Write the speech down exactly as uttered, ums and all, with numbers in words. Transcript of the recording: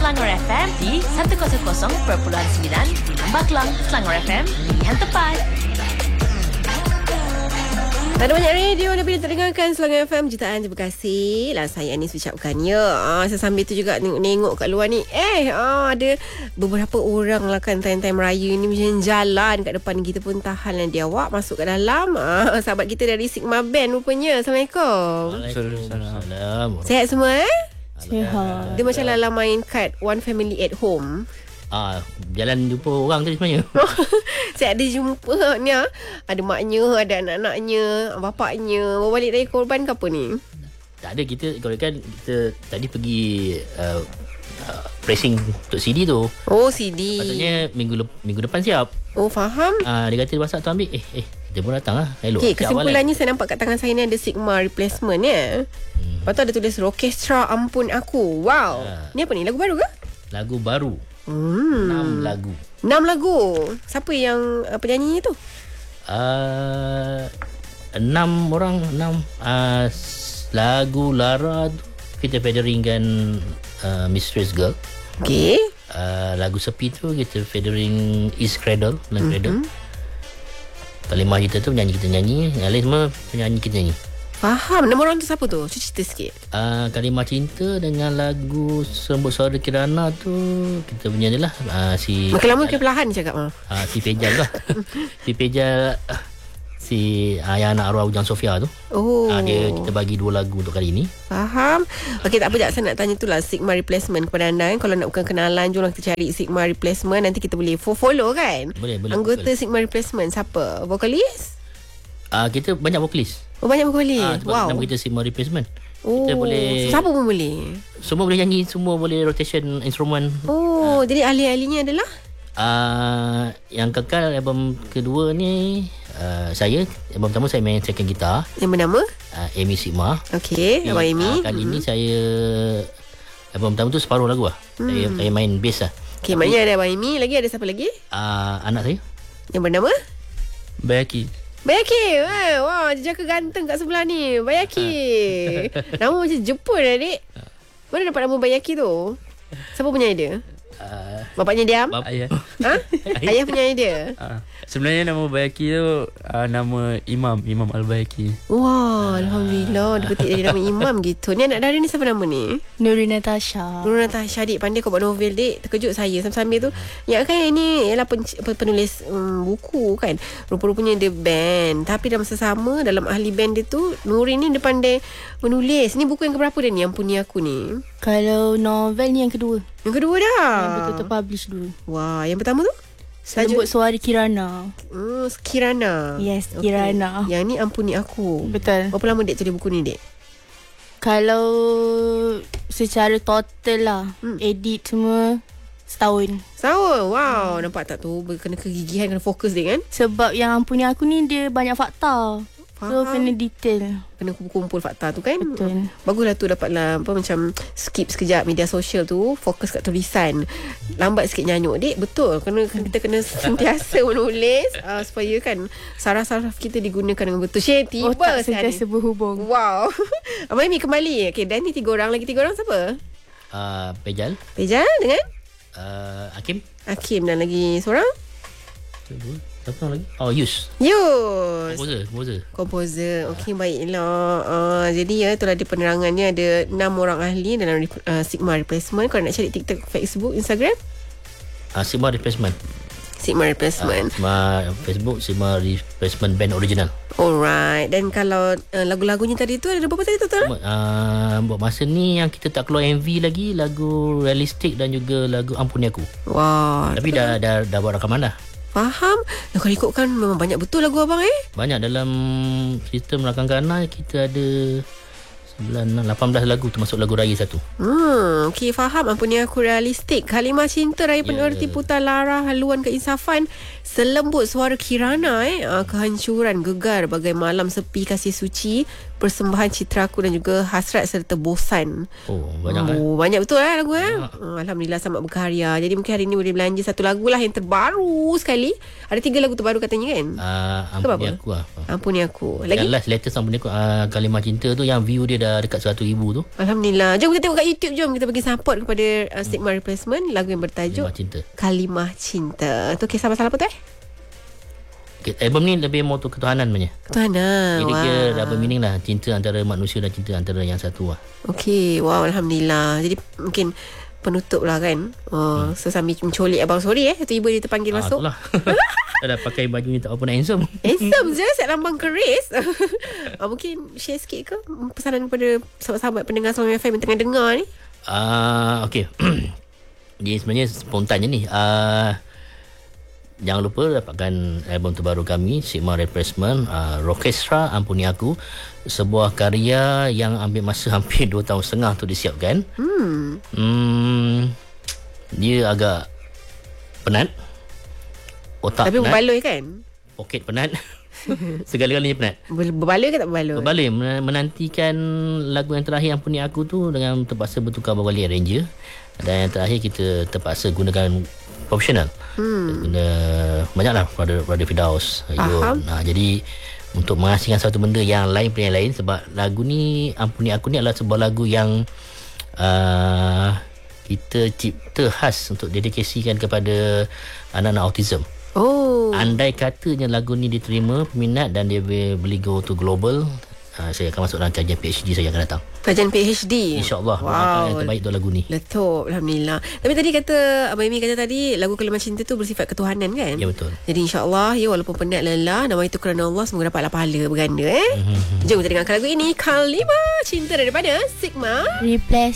Selangor F M di seratus perpuluhan sembilan di Lembah Kelang. Selangor F M, pilihan tepat. Tak ada banyak radio lebih terdengarkan Selangor F M jutaan. Terima kasih lah saya Anis ucapkannya. Ah, saya sambil tu juga tengok-tengok kat luar ni. Eh, ah, ada beberapa orang lah kan time-time raya ni macam jalan kat depan kita pun tahan lah dia. Awak masuk kat dalam. Ah, sahabat kita dari Sigma Band rupanya. Assalamualaikum. Waalaikumsalam. Sehat semua eh? Sihat. Dia macam lah main kad One Family at Home. Ah, jalan jumpa orang tadi sebenarnya. Saya ada jumpa ni, ada maknya, ada anak-anaknya, bapaknya. Bawa balik dari korban ke apa ni? Tak ada, kita kalau kan kita tadi pergi uh, uh, pressing untuk C D tu. Oh, C D. Patutnya minggu lep- minggu depan siap. Oh, faham. Ah, dia kata WhatsApp tu ambil. Eh, eh, dia pun datang lah. Elok. Okay, kesimpulannya saya nampak kat tangan saya ni ada Sigma replacement ya. Hmm. Lepas tu ada tulis Orkestra Ampun Aku. Wow. Ha. Ni apa ni? Lagu baru ke? Lagu baru. Hmm. Enam lagu. Enam lagu. Siapa yang uh, penyanyi tu? Uh, enam orang, enam uh, lagu Lara tu kita featuringkan uh, Mistress Girl. Okay. Uh, lagu Sepi tu kita featuring East Cradle, Land Cradle. Mm-hmm. Kalimah kita tu penyanyi kita nyanyi, yang lain semua penyanyi kita nyanyi. Faham. Nama orang tu siapa tu? Cuba cerita sikit. Uh, Kalimah Cinta dengan lagu Sembut Suara Kirana tu kita punya je lah. Uh, si makin lama makin perlahan cakap mah. Uh, si Pejal lah. Si Pejal uh, si uh, yang anak arwah Ujang Sofia tu. Oh. Uh, dia kita bagi dua lagu untuk kali ni. Faham. Okey, tak apa, jap saya nak tanya tu lah Sigma replacement kepada anda kan. Kalau nak bukan kenalan, jom kita cari Sigma replacement. Nanti kita boleh follow kan. Boleh, boleh. Anggota boleh. Sigma replacement siapa? Vokalis? Uh, kita banyak vokalis. Oh, banyak vokalis. Ah, sebab Wow. nama kita Sigma Replacement. Oh, Kita boleh, siapa pun boleh. semua boleh nyanyi, semua boleh rotation instrumen. Oh, ha. Jadi ahli-ahlinya adalah Uh, yang kekal album kedua ni uh, saya, album pertama saya main second gitar. yang bernama uh, Amy Sigma. Okey, Abang Amy. Uh, kali hmm. ni saya album pertama tu separuh lagu lah. Hmm. Saya, saya main bass lah. Okey, maknanya ada Abang Amy. Lagi ada siapa lagi? Uh, anak saya Yang bernama Bayaki. Bayaki. Eh, wah, jejaka ganteng kat sebelah ni. Bayaki. Nama macam Jepun lah, adik. Mana dapat nama Bayaki tu? Siapa punya idea? uh, Bapaknya diam? Bap- Ayah. Ha? Ayah punya idea? Uh, sebenarnya nama Bayaki tu uh, nama Imam, Imam Al-Bayaki. Wah, Alhamdulillah. Dia petik dari nama Imam gitu. Ni anak dara ni siapa nama ni? Nuri Natasha. Nurul Natasha, dik. Pandai kau buat novel, dik. Terkejut saya. Sambil-sambil tu, ya kan ni ialah pen, penulis um, buku kan. Rupa-rupanya dia band. Tapi dalam masa sama, dalam ahli band dia tu, Nuri ni dia pandai menulis. Ni buku yang keberapa dia ni, yang punya aku ni? Kalau novel ni yang kedua. Yang kedua dah. Yang betul-betul publish dulu. Wah, yang pertama tu? Sembut Suara Kirana. Hmm, Kirana. Yes, Kirana. Yang ni Ampuni Aku. Betul. Berapa lama dek tulis buku ni, dek? Kalau secara total lah, Hmm. edit semua setahun. Setahun. Wow, nampak tak tu? Kena kegigihan, kena fokus, dek kan? Sebab yang Ampuni Aku ni dia banyak fakta. So Faham. kena detail. Kena kumpul fakta tu kan. Betul. Baguslah tu dapatlah apa macam skip sekejap media sosial tu, fokus kat tulisan. Lambat sikit nyanyuk, dek. Betul. Kena kita kena sentiasa menulis uh, supaya kan saraf-saraf kita digunakan dengan betul. Syed tiba Otak sekali. sentiasa berhubung. Wow. Abang Amy kembali. Okey, dan ni tiga orang lagi, tiga orang siapa? uh, Pejal, Pejal dengan uh, Hakim. Hakim dan lagi seorang Dua. Siapa lagi? Oh, Yus. Yus. Komposer, komposer. Komposer. Okey, baiklah. Uh, jadi ya, itulah dia penerangannya. Ada enam orang ahli dalam uh, Sigma Replacement. Kalau nak cari TikTok, Facebook, Instagram, Uh, Sigma Replacement. Sigma Replacement. Uh, Sigma Facebook, Sigma Replacement Band Original. Alright. Dan kalau uh, lagu-lagunya tadi tu ada berapa tadi total? Uh, buat masa ni yang kita tak keluar M V lagi, lagu realistik dan juga lagu Ampuni Aku. Wah. Tapi dah, dah dah buat rakaman dah. Faham. Dan kalau ikutkan memang banyak betul lagu abang eh. Banyak dalam sistem rakam Gana kita ada sembilan, lapan belas lagu termasuk lagu raya satu. Hmm, okey, faham. Ampuni Aku realistik. Kalimah Cinta, Raya Penerti, Yeah. Putar Lara, Haluan Keinsafan, Selembut Suara Kirana eh. Ah, kehancuran, gegar, bagai malam sepi kasih suci, persembahan citraku dan juga hasrat serta bosan. Oh, banyak eh. Oh, banyak betul lah lagu eh. Banyak. Oh, Alhamdulillah selamat berkarya. Jadi mungkin hari ni boleh belanja satu lagu lah yang terbaru sekali. Ada tiga lagu terbaru katanya kan? Uh, Ke ampuni apa? aku lah. Ampuni aku. Lagi? Yang last latest ampuni aku uh, Kalimah Cinta tu yang view dia dah dekat seratus ribu tu. Alhamdulillah. Jom kita tengok kat YouTube. Jom kita bagi support kepada uh, Stigma Replacement. Lagu yang bertajuk Kalimah Cinta. Kalimah Cinta. Tu kisah pasal apa tu eh? Okay, album ni lebih moto ketuhanan punya. Ketuhanan. Jadi Wah. dia double meaning lah. Cinta antara manusia dan cinta antara yang satu lah. Okey. Wow, Alhamdulillah. Jadi mungkin penutup lah kan. Oh, hmm. So sambil mencolik Abang Sori eh. Tiba-tiba dia terpanggil Ah, masuk. itulah. Dah, dah pakai baju ni tak apa nak handsome. Handsome je. Set lambang keris. ah, Mungkin share sikit ke pesanan kepada sahabat-sahabat pendengar Selangor F M yang tengah dengar ni. Ah, uh, okay. Dia sebenarnya spontan je ni. Ah, uh, jangan lupa dapatkan album terbaru kami, Sigma Replacement, uh, Rockestra Ampuni Aku. Sebuah karya yang ambil masa hampir dua tahun setengah untuk disiapkan. Hmm. Hmm, dia agak penat. Otak Tapi penat. berbaloi kan? Poket penat. Segala-galanya penat. Ber- Berbaloi ke tak berbaloi? Berbaloi menantikan lagu yang terakhir Ampuni Aku tu dengan terpaksa bertukar berwali arranger. Dan yang terakhir kita terpaksa gunakan profesional. Hmm. Guna banyaklah Brother, Brother Firdaus. Nah, jadi untuk menghasilkan satu benda yang lain pada yang lain, sebab lagu ni Ampuni Aku ni adalah sebuah lagu yang uh, kita cipta khas untuk dedikasikan kepada anak-anak autism. Oh. Andai katanya lagu ni diterima peminat dan dia boleh go to global, uh, saya akan masuk dalam kajian PhD saya akan datang. Kajian PhD. InsyaAllah. Wow. Yang terbaik tu lagu ni. Letup. Alhamdulillah. Tapi tadi kata Abang Amy kata tadi lagu Kalimah Cinta tu bersifat ketuhanan kan? Ya, betul. Jadi insyaAllah ya, walaupun penat lelah, nama itu kerana Allah, semoga dapatlah pahala berganda eh. Jom kita dengarkan lagu ini, Kalimah Cinta daripada Sigma Replace